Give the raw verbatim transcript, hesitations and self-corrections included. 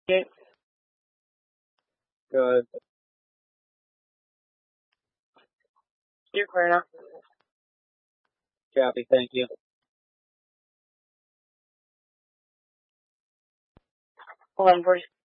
Okay. Good. You're clear now. Copy. Thank you. eleven forty.